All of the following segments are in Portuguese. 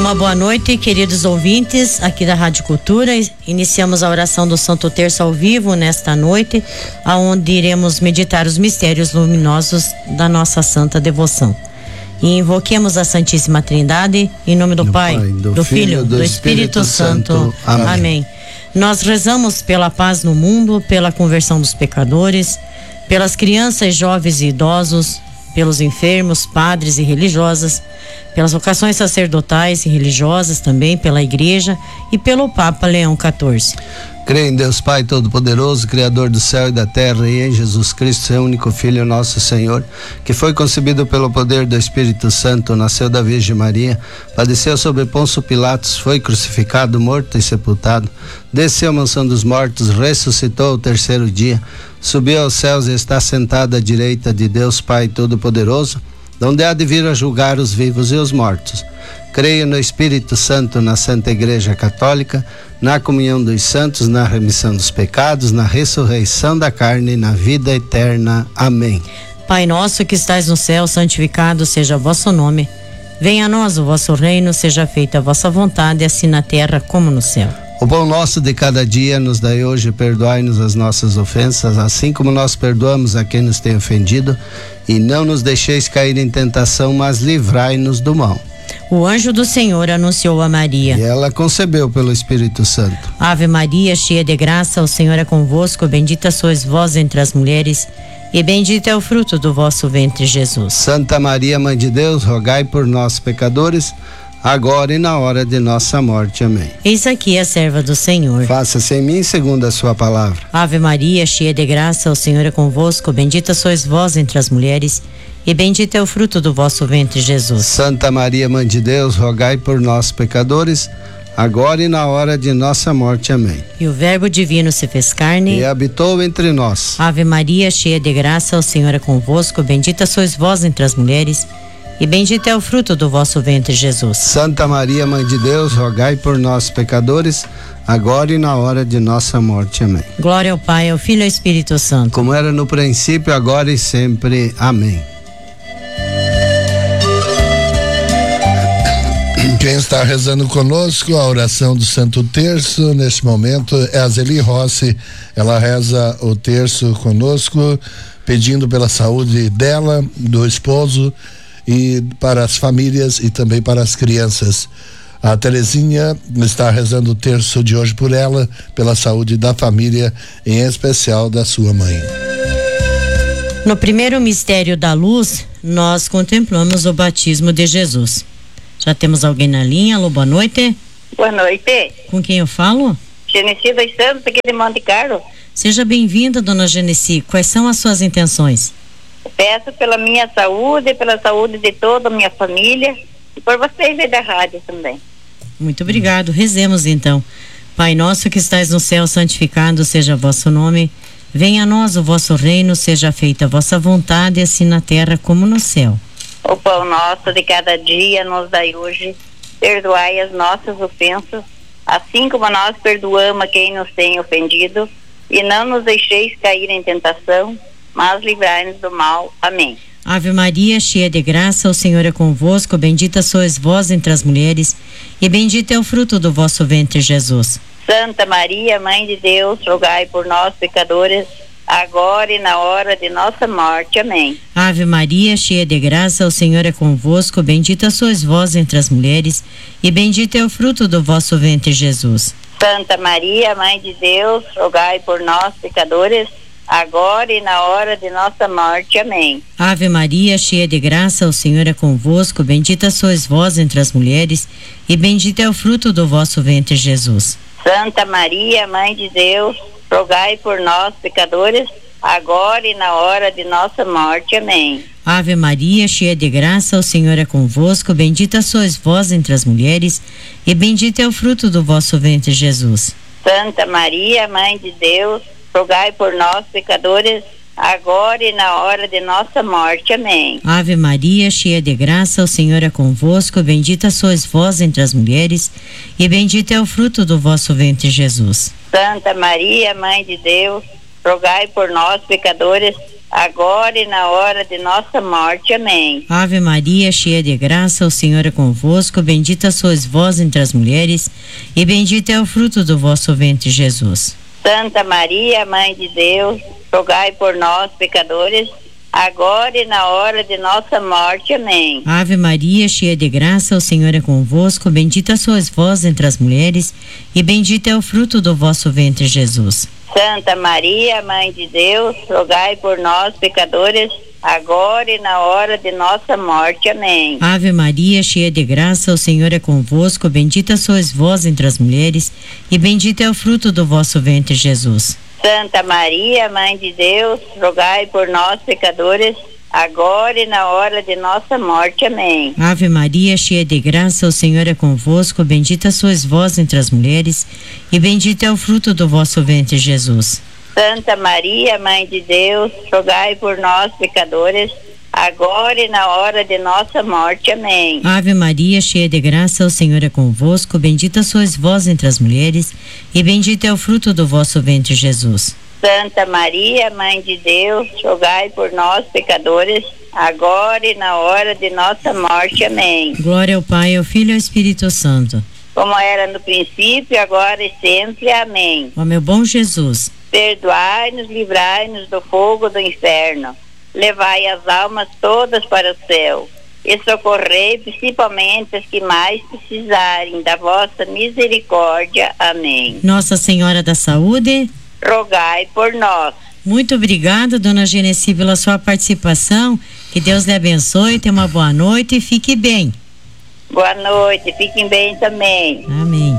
Uma boa noite, queridos ouvintes aqui da Rádio Cultura. Iniciamos a oração do Santo Terço ao vivo nesta noite, aonde iremos meditar os mistérios luminosos da nossa santa devoção. E invoquemos a Santíssima Trindade, em nome do Pai, do Filho, do Espírito Santo. Amém. Nós rezamos pela paz no mundo, pela conversão dos pecadores, pelas crianças, jovens e idosos, pelos enfermos, padres e religiosas, pelas vocações sacerdotais e religiosas também, pela Igreja e pelo Papa Leão XIV. Creio em Deus Pai Todo-Poderoso, Criador do céu e da terra, e em Jesus Cristo, seu único Filho, nosso Senhor, que foi concebido pelo poder do Espírito Santo, nasceu da Virgem Maria, padeceu sob Pôncio Pilatos, foi crucificado, morto e sepultado, desceu à mansão dos mortos, ressuscitou ao terceiro dia, subiu aos céus e está sentado à direita de Deus Pai Todo-Poderoso, donde há de vir a julgar os vivos e os mortos. Creio no Espírito Santo, na Santa Igreja Católica, na comunhão dos santos, na remissão dos pecados, na ressurreição da carne e na vida eterna. Amém. Pai nosso que estais no céu, santificado seja o vosso nome. Venha a nós o vosso reino, seja feita a vossa vontade, assim na terra como no céu. O pão nosso de cada dia nos dai hoje, perdoai-nos as nossas ofensas, assim como nós perdoamos a quem nos tem ofendido, e não nos deixeis cair em tentação, mas livrai-nos do mal. O anjo do Senhor anunciou a Maria. E ela concebeu pelo Espírito Santo. Ave Maria, cheia de graça, o Senhor é convosco, bendita sois vós entre as mulheres, e bendito é o fruto do vosso ventre, Jesus. Santa Maria, Mãe de Deus, rogai por nós, pecadores, agora e na hora de nossa morte. Amém. Eis aqui a serva do Senhor. Faça-se em mim segundo a sua palavra. Ave Maria, cheia de graça, o Senhor é convosco, bendita sois vós entre as mulheres, e bendito é o fruto do vosso ventre, Jesus. Santa Maria, Mãe de Deus, rogai por nós, pecadores, agora e na hora de nossa morte. Amém. E o Verbo divino se fez carne e habitou entre nós. Ave Maria, cheia de graça, o Senhor é convosco, bendita sois vós entre as mulheres, e bendito é o fruto do vosso ventre, Jesus. Santa Maria, Mãe de Deus, rogai por nós, pecadores, agora e na hora de nossa morte. Amém. Glória ao Pai, ao Filho e ao Espírito Santo. Como era no princípio, agora e sempre. Amém. Quem está rezando conosco a oração do Santo Terço neste momento é a Zeli Rossi. Ela reza o terço conosco, pedindo pela saúde dela, do esposo, e para as famílias e também para as crianças. A Terezinha está rezando o terço de hoje por ela, pela saúde da família, em especial da sua mãe. No primeiro mistério da luz, nós contemplamos o batismo de Jesus. Já temos alguém na linha. Alô, boa noite. Boa noite. Com quem eu falo? Genesi dos Santos, aqui de Monte Carlo. Seja bem-vinda, dona Genesi. Quais são as suas intenções? Peço pela minha saúde, pela saúde de toda a minha família e por vocês aí da rádio também. Muito obrigado. Rezemos então. Pai nosso que estais no céu, santificado seja o vosso nome. Venha a nós o vosso reino, seja feita a vossa vontade, assim na terra como no céu. O pão nosso de cada dia nos dai hoje. Perdoai as nossas ofensas, assim como nós perdoamos a quem nos tem ofendido. E não nos deixeis cair em tentação, mas livrai-nos do mal. Amém. Ave Maria, cheia de graça, o Senhor é convosco, bendita sois vós entre as mulheres, e bendito é o fruto do vosso ventre, Jesus. Santa Maria, Mãe de Deus, rogai por nós, pecadores, agora e na hora de nossa morte. Amém. Ave Maria, cheia de graça, o Senhor é convosco, bendita sois vós entre as mulheres, e bendito é o fruto do vosso ventre, Jesus. Santa Maria, Mãe de Deus, rogai por nós, pecadores, agora e na hora de nossa morte. Amém. Ave Maria, cheia de graça, o Senhor é convosco, bendita sois vós entre as mulheres, e bendito é o fruto do vosso ventre, Jesus. Santa Maria, Mãe de Deus, rogai por nós, pecadores, agora e na hora de nossa morte. Amém. Ave Maria, cheia de graça, o Senhor é convosco, bendita sois vós entre as mulheres, e bendito é o fruto do vosso ventre, Jesus. Santa Maria, Mãe de Deus, rogai por nós, pecadores, agora e na hora de nossa morte. Amém. Ave Maria, cheia de graça, o Senhor é convosco, bendita sois vós entre as mulheres, e bendito é o fruto do vosso ventre, Jesus. Santa Maria, Mãe de Deus, rogai por nós, pecadores, agora e na hora de nossa morte. Amém. Ave Maria, cheia de graça, o Senhor é convosco, bendita sois vós entre as mulheres, e bendito é o fruto do vosso ventre, Jesus. Santa Maria, Mãe de Deus, rogai por nós, pecadores, agora e na hora de nossa morte. Amém. Ave Maria, cheia de graça, o Senhor é convosco, bendita sois vós entre as mulheres, e bendito é o fruto do vosso ventre, Jesus. Santa Maria, Mãe de Deus, rogai por nós, pecadores, agora e na hora de nossa morte. Amém. Ave Maria, cheia de graça, o Senhor é convosco, bendita sois vós entre as mulheres, e bendito é o fruto do vosso ventre, Jesus. Santa Maria, Mãe de Deus, rogai por nós, pecadores, agora e na hora de nossa morte. Amém. Ave Maria, cheia de graça, o Senhor é convosco, bendita sois vós entre as mulheres, e bendito é o fruto do vosso ventre, Jesus. Santa Maria, Mãe de Deus, rogai por nós, pecadores, agora e na hora de nossa morte. Amém. Ave Maria, cheia de graça, o Senhor é convosco, bendita sois vós entre as mulheres, e bendito é o fruto do vosso ventre, Jesus. Santa Maria, Mãe de Deus, rogai por nós, pecadores, agora e na hora de nossa morte. Amém. Glória ao Pai, ao Filho e ao Espírito Santo. Como era no princípio, agora e sempre. Amém. Ó meu bom Jesus, perdoai-nos, livrai-nos do fogo do inferno, levai as almas todas para o céu e socorrei principalmente as que mais precisarem da vossa misericórdia. Amém. Nossa Senhora da Saúde, rogai por nós. Muito obrigada, dona Genesi, pela sua participação. Que Deus lhe abençoe, tenha uma boa noite e fique bem. Boa noite, fiquem bem também. Amém.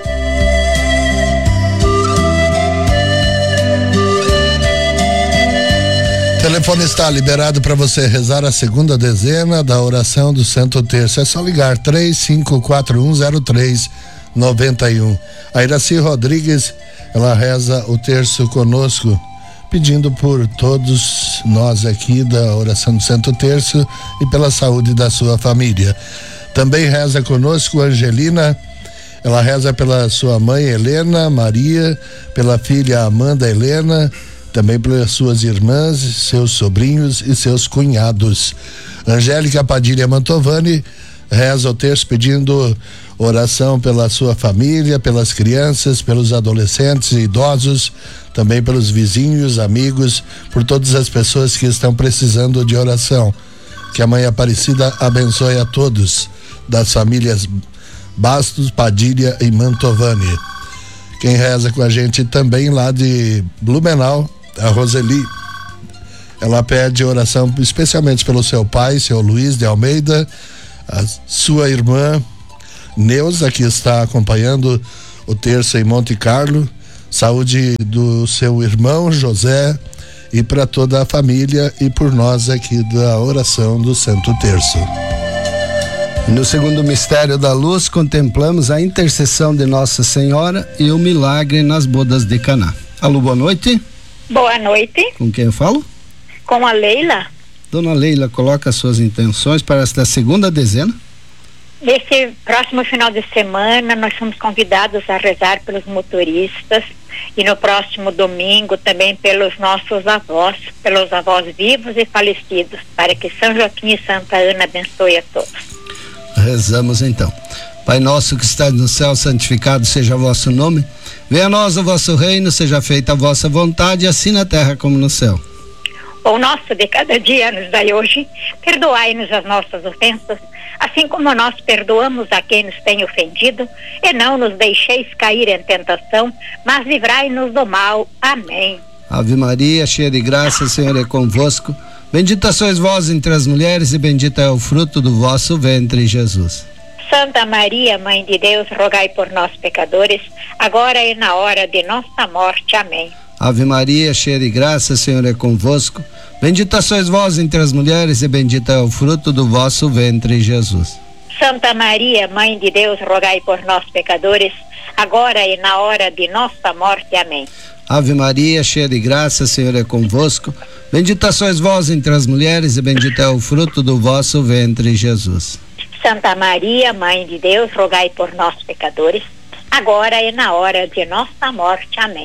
O telefone está liberado para você rezar a segunda dezena da oração do Santo Terço. É só ligar 35410391. A Iraci Rodrigues, ela reza o terço conosco, pedindo por todos nós aqui da oração do Santo Terço e pela saúde da sua família. Também reza conosco Angelina, ela reza pela sua mãe Helena Maria, pela filha Amanda Helena, também pelas suas irmãs, seus sobrinhos e seus cunhados. Angélica Padilha Mantovani reza o terço pedindo oração pela sua família, pelas crianças, pelos adolescentes e idosos, também pelos vizinhos, amigos, por todas as pessoas que estão precisando de oração. Que a Mãe Aparecida abençoe a todos das famílias Bastos, Padilha e Mantovani. Quem reza com a gente também lá de Blumenau, a Roseli, ela pede oração especialmente pelo seu pai, seu Luiz de Almeida, a sua irmã Neuza, que está acompanhando o terço em Monte Carlo, saúde do seu irmão José e para toda a família e por nós aqui da oração do Santo Terço. No segundo mistério da luz, contemplamos a intercessão de Nossa Senhora e o milagre nas bodas de Caná. Alô, boa noite. Boa noite. Com quem eu falo? Com a Leila. Dona Leila, coloca suas intenções para esta segunda dezena. Nesse próximo final de semana, nós somos convidados a rezar pelos motoristas e no próximo domingo também pelos nossos avós, pelos avós vivos e falecidos, para que São Joaquim e Santa Ana abençoe a todos. Rezamos então. Pai nosso que estás no céu, santificado seja o vosso nome. Venha a nós o vosso reino, seja feita a vossa vontade, assim na terra como no céu. O nosso de cada dia nos dai hoje, perdoai-nos as nossas ofensas, assim como nós perdoamos a quem nos tem ofendido, e não nos deixeis cair em tentação, mas livrai-nos do mal. Amém. Ave Maria, cheia de graça, o Senhor é convosco. Bendita sois vós entre as mulheres e bendito é o fruto do vosso ventre, Jesus. Santa Maria, Mãe de Deus, rogai por nós pecadores, agora e na hora de nossa morte. Amém. Ave Maria, cheia de graça, o Senhor é convosco. Bendita sois vós entre as mulheres e bendito é o fruto do vosso ventre, Jesus. Santa Maria, Mãe de Deus, rogai por nós pecadores, agora e na hora de nossa morte. Amém. Ave Maria, cheia de graça, o Senhor é convosco. Bendita sois vós entre as mulheres e bendito é o fruto do vosso ventre, Jesus. Santa Maria, Mãe de Deus, rogai por nós pecadores, agora e na hora de nossa morte. Amém.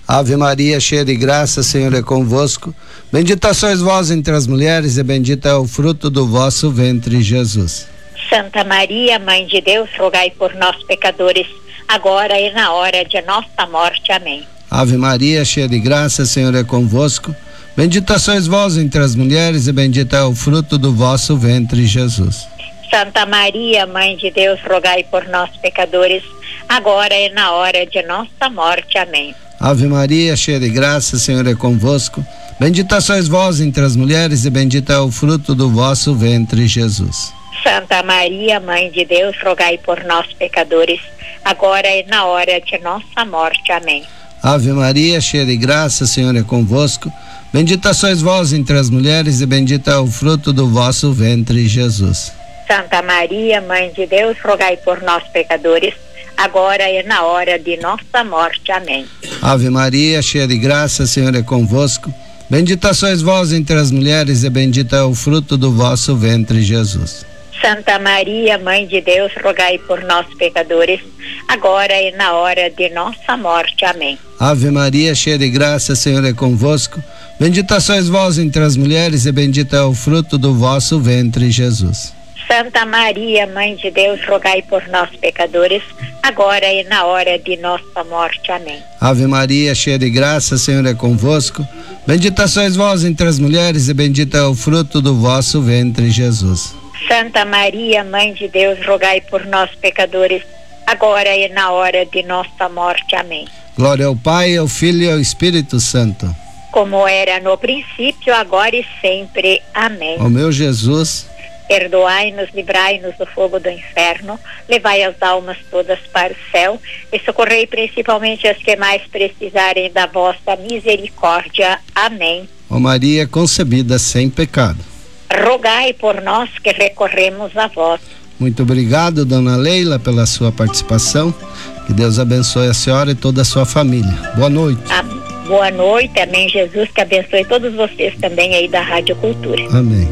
Ave Maria, cheia de graça, o Senhor é convosco. Bendita sois vós entre as mulheres e bendito é o fruto do vosso ventre, Jesus. Santa Maria, Mãe de Deus, rogai por nós, pecadores, agora e na hora de nossa morte. Amém. Ave Maria, cheia de graça, o Senhor é convosco. Bendita sois vós entre as mulheres e bendito é o fruto do vosso ventre, Jesus. Santa Maria, Mãe de Deus, rogai por nós, pecadores, agora e na hora de nossa morte. Amém. Ave Maria, cheia de graça, o Senhor é convosco. Bendita sois vós entre as mulheres e bendito é o fruto do vosso ventre, Jesus. Santa Maria, Mãe de Deus, rogai por nós, pecadores, agora e na hora de nossa morte. Amém. Ave Maria, cheia de graça, o Senhor é convosco. Bendita sois vós entre as mulheres e bendito é o fruto do vosso ventre, Jesus. Santa Maria, Mãe de Deus, rogai por nós, pecadores, agora e na hora de nossa morte. Amém. Ave Maria, cheia de graça, o Senhor é convosco. Bendita sois vós entre as mulheres e bendito é o fruto do vosso ventre, Jesus. Santa Maria, Mãe de Deus, rogai por nós, pecadores, agora e na hora de nossa morte. Amém. Ave Maria, cheia de graça, o Senhor é convosco. Bendita sois vós entre as mulheres e bendito é o fruto do vosso ventre, Jesus. Santa Maria, Mãe de Deus, rogai por nós, pecadores, agora e na hora de nossa morte. Amém. Ave Maria, cheia de graça, o Senhor é convosco. Bendita sois vós entre as mulheres e bendito é o fruto do vosso ventre, Jesus. Santa Maria, Mãe de Deus, rogai por nós, pecadores, agora e na hora de nossa morte. Amém. Glória ao Pai, ao Filho e ao Espírito Santo. Como era no princípio, agora e sempre. Amém. Ó meu Jesus, perdoai-nos, livrai-nos do fogo do inferno, levai as almas todas para o céu e socorrei principalmente as que mais precisarem da vossa misericórdia. Amém. ó Maria concebida sem pecado. Rogai por nós que recorremos a vós. Muito obrigado, dona Leila, pela sua participação. Que Deus abençoe a senhora e toda a sua família. Boa noite. Boa noite, amém, Jesus, que abençoe todos vocês também aí da Rádio Cultura. Amém.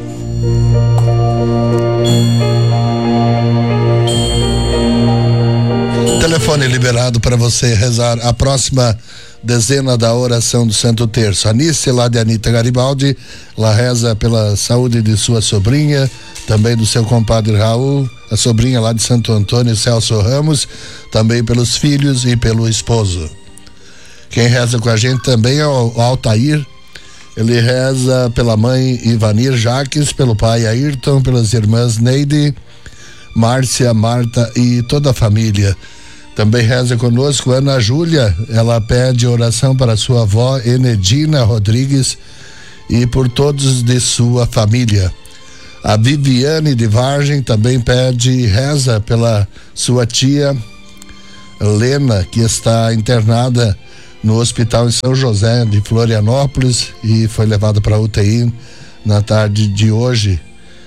Telefone liberado para você rezar a próxima dezena da oração do Santo Terço. Anice, lá de Anita Garibaldi, ela reza pela saúde de sua sobrinha, também do seu compadre Raul, a sobrinha lá de Santo Antônio, Celso Ramos, também pelos filhos e pelo esposo. Quem reza com a gente também é o Altair. Ele reza pela mãe Ivanir Jaques, pelo pai Ayrton, pelas irmãs Neide, Márcia, Marta e toda a família. Também reza conosco Ana Júlia, ela pede oração para sua avó Enedina Rodrigues e por todos de sua família. A Viviane de Vargem também pede reza pela sua tia Lena, que está internada no hospital em São José de Florianópolis e foi levada para a UTI na tarde de hoje.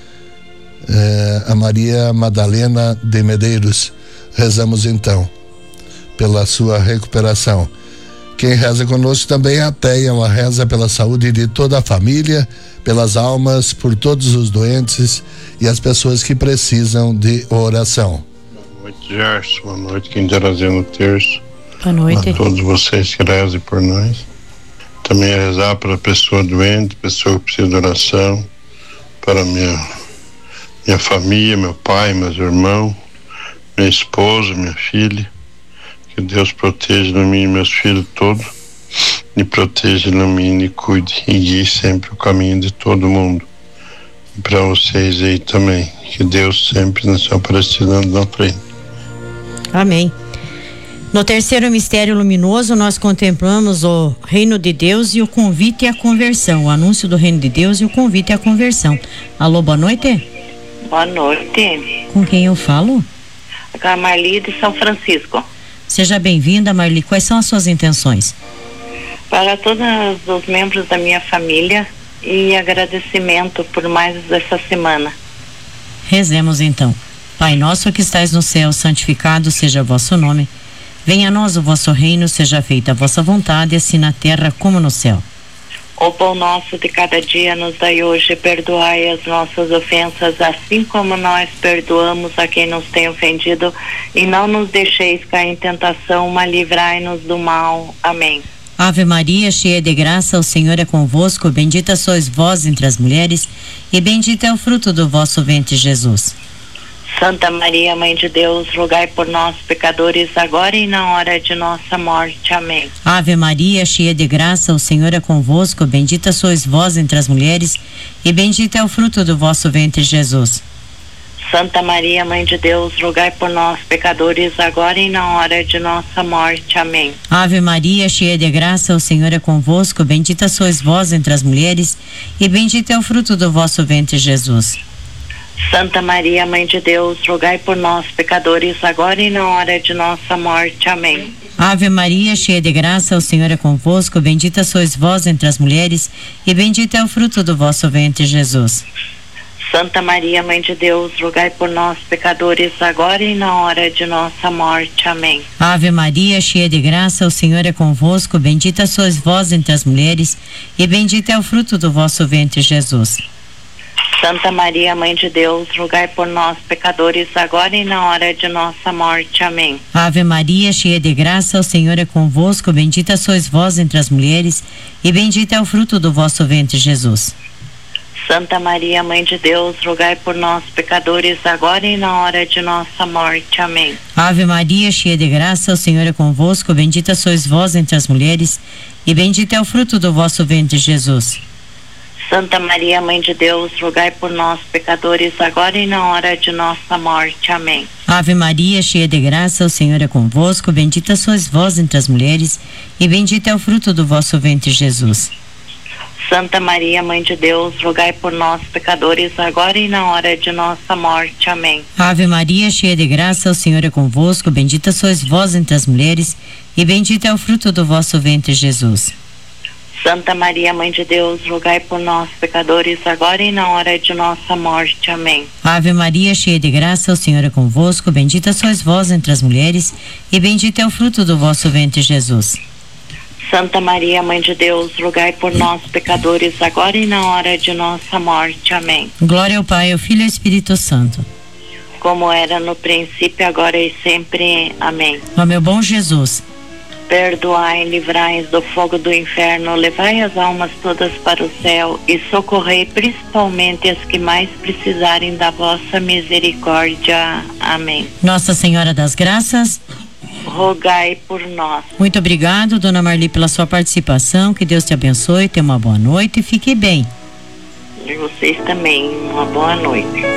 A Maria Madalena de Medeiros, rezamos então pela sua recuperação. Quem reza conosco também é a Teia, ela reza pela saúde de toda a família, pelas almas, por todos os doentes e as pessoas que precisam de oração. Boa noite, Gerson. Boa noite, quem está trazendo o terço. Boa noite. A todos vocês que rezem por nós. Também rezar para a pessoa doente, pessoa que precisa de oração, para minha família, meu pai, meus irmãos, minha esposa, minha filha. Que Deus proteja no mim e meus filhos todos, e proteja no mim e cuide e guie sempre o caminho de todo mundo. E para vocês aí também, que Deus sempre nos aparecendo na frente. Amém. No terceiro mistério luminoso, nós contemplamos o reino de Deus e o convite à conversão, o anúncio do reino de Deus e o convite à conversão. Alô, boa noite. Boa noite. Com quem eu falo? Com a Marli de São Francisco. Seja bem-vinda, Marli. Quais são as suas intenções? Para todos os membros da minha família e agradecimento por mais essa semana. Rezemos então. Pai nosso que estais no céu, santificado seja o vosso nome. Venha a nós o vosso reino, seja feita a vossa vontade, assim na terra como no céu. O pão nosso de cada dia nos dai hoje, perdoai as nossas ofensas, assim como nós perdoamos a quem nos tem ofendido, e não nos deixeis cair em tentação, mas livrai-nos do mal. Amém. Ave Maria, cheia de graça, o Senhor é convosco, bendita sois vós entre as mulheres, e bendito é o fruto do vosso ventre, Jesus. Santa Maria, Mãe de Deus, rogai por nós, pecadores, agora e na hora de nossa morte. Amém. Ave Maria, cheia de graça, o Senhor é convosco, bendita sois vós entre as mulheres, e bendito é o fruto do vosso ventre, Jesus. Santa Maria, Mãe de Deus, rogai por nós, pecadores, agora e na hora de nossa morte. Amém. Ave Maria, cheia de graça, o Senhor é convosco, bendita sois vós entre as mulheres, e bendito é o fruto do vosso ventre, Jesus. Santa Maria, Mãe de Deus, rogai por nós, pecadores, agora e na hora de nossa morte. Amém. Ave Maria, cheia de graça, o Senhor é convosco, bendita sois vós entre as mulheres, e bendito é o fruto do vosso ventre, Jesus. Santa Maria, Mãe de Deus, rogai por nós, pecadores, agora e na hora de nossa morte. Amém. Ave Maria, cheia de graça, o Senhor é convosco, bendita sois vós entre as mulheres, e bendito é o fruto do vosso ventre, Jesus. Santa Maria, Mãe de Deus, rogai por nós, pecadores, agora e na hora de nossa morte. Amém. Ave Maria, cheia de graça, o Senhor é convosco, bendita sois vós entre as mulheres, e bendito é o fruto do vosso ventre, Jesus. Santa Maria, Mãe de Deus, rogai por nós, pecadores, agora e na hora de nossa morte. Amém. Ave Maria, cheia de graça, o Senhor é convosco, bendita sois vós entre as mulheres, e bendito é o fruto do vosso ventre, Jesus. Santa Maria, Mãe de Deus, rogai por nós, pecadores, agora e na hora de nossa morte. Amém. Ave Maria, cheia de graça, o Senhor é convosco, bendita sois vós entre as mulheres, e bendito é o fruto do vosso ventre, Jesus. Santa Maria, Mãe de Deus, rogai por nós, pecadores, agora e na hora de nossa morte. Amém. Ave Maria, cheia de graça, o Senhor é convosco, bendita sois vós entre as mulheres, e bendito é o fruto do vosso ventre, Jesus. Santa Maria, Mãe de Deus, rogai por nós, pecadores, agora e na hora de nossa morte. Amém. Ave Maria, cheia de graça, o Senhor é convosco, bendita sois vós entre as mulheres, e bendito é o fruto do vosso ventre, Jesus. Santa Maria, Mãe de Deus, rogai por nós, pecadores, agora e na hora de nossa morte. Amém. Glória ao Pai, ao Filho e ao Espírito Santo. Como era no princípio, agora e sempre. Amém. Ó meu bom Jesus, perdoai, livrai do fogo do inferno, levai as almas todas para o céu e socorrei principalmente as que mais precisarem da vossa misericórdia. Amém. Nossa Senhora das Graças, rogai por nós. Muito obrigado, Dona Marli, pela sua participação. Que Deus te abençoe, tenha uma boa noite e fique bem. E vocês também, uma boa noite.